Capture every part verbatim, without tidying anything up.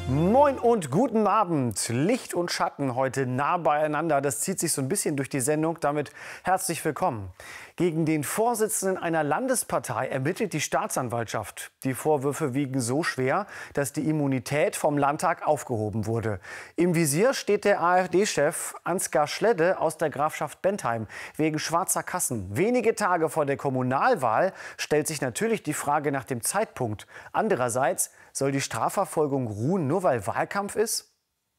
Moin und guten Abend. Licht und Schatten heute nah beieinander. Das zieht sich so ein bisschen durch die Sendung. Damit herzlich willkommen. Gegen den Vorsitzenden einer Landespartei ermittelt die Staatsanwaltschaft. Die Vorwürfe wiegen so schwer, dass die Immunität vom Landtag aufgehoben wurde. Im Visier steht der AfD-Chef Ansgar Schledde aus der Grafschaft Bentheim wegen schwarzer Kassen. Wenige Tage vor der Kommunalwahl stellt sich natürlich die Frage nach dem Zeitpunkt. Andererseits, soll die Strafverfolgung ruhen, nur weil Wahlkampf ist?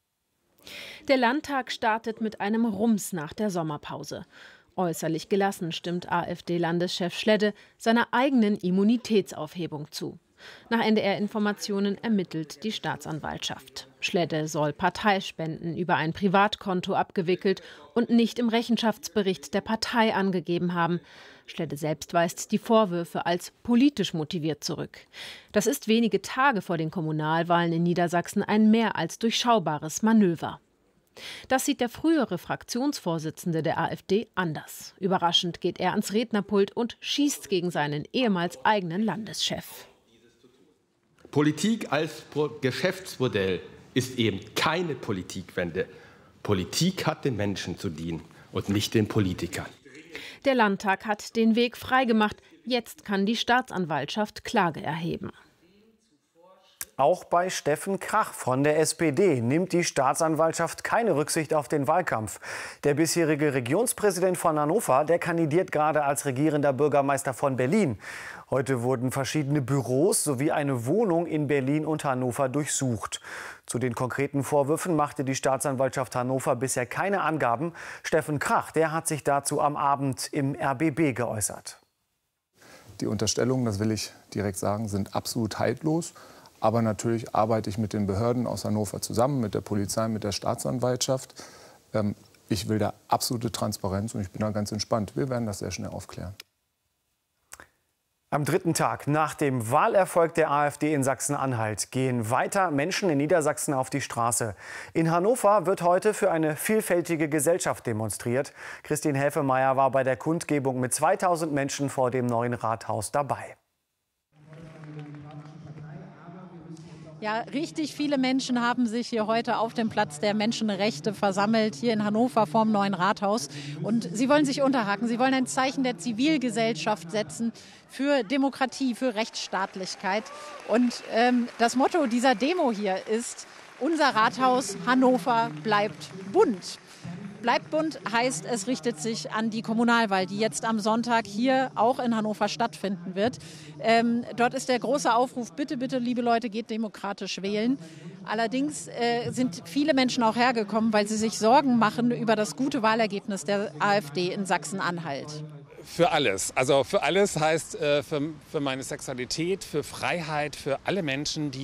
Der Landtag startet mit einem Rums nach der Sommerpause. Äußerlich gelassen stimmt AfD-Landeschef Schledde seiner eigenen Immunitätsaufhebung zu. Nach N D R-Informationen ermittelt die Staatsanwaltschaft. Schledde soll Parteispenden über ein Privatkonto abgewickelt und nicht im Rechenschaftsbericht der Partei angegeben haben. Schledde selbst weist die Vorwürfe als politisch motiviert zurück. Das ist wenige Tage vor den Kommunalwahlen in Niedersachsen ein mehr als durchschaubares Manöver. Das sieht der frühere Fraktionsvorsitzende der AfD anders. Überraschend geht er ans Rednerpult und schießt gegen seinen ehemals eigenen Landeschef. Politik als Geschäftsmodell ist eben keine Politikwende. Politik hat den Menschen zu dienen und nicht den Politikern. Der Landtag hat den Weg freigemacht. Jetzt kann die Staatsanwaltschaft Klage erheben. Auch bei Steffen Krach von der S P D nimmt die Staatsanwaltschaft keine Rücksicht auf den Wahlkampf. Der bisherige Regionspräsident von Hannover, der kandidiert gerade als regierender Bürgermeister von Berlin. Heute wurden verschiedene Büros sowie eine Wohnung in Berlin und Hannover durchsucht. Zu den konkreten Vorwürfen machte die Staatsanwaltschaft Hannover bisher keine Angaben. Steffen Krach, der hat sich dazu am Abend im R B B geäußert. Die Unterstellungen, das will ich direkt sagen, sind absolut haltlos. Aber natürlich arbeite ich mit den Behörden aus Hannover zusammen, mit der Polizei, mit der Staatsanwaltschaft. Ähm, ich will da absolute Transparenz und ich bin da ganz entspannt. Wir werden das sehr schnell aufklären. Am dritten Tag nach dem Wahlerfolg der AfD in Sachsen-Anhalt gehen weiter Menschen in Niedersachsen auf die Straße. In Hannover wird heute für eine vielfältige Gesellschaft demonstriert. Christine Helfemeier war bei der Kundgebung mit zweitausend Menschen vor dem neuen Rathaus dabei. Ja, richtig viele Menschen haben sich hier heute auf dem Platz der Menschenrechte versammelt, hier in Hannover vorm neuen Rathaus. Und sie wollen sich unterhaken. Sie wollen ein Zeichen der Zivilgesellschaft setzen für Demokratie, für Rechtsstaatlichkeit. Und ähm, das Motto dieser Demo hier ist: Unser Rathaus Hannover bleibt bunt. Bleibt bunt heißt, es richtet sich an die Kommunalwahl, die jetzt am Sonntag hier auch in Hannover stattfinden wird. Ähm, dort ist der große Aufruf: Bitte, bitte, liebe Leute, geht demokratisch wählen. Allerdings äh, sind viele Menschen auch hergekommen, weil sie sich Sorgen machen über das gute Wahlergebnis der AfD in Sachsen-Anhalt. Für alles. Also für alles heißt äh, für, für meine Sexualität, für Freiheit, für alle Menschen, die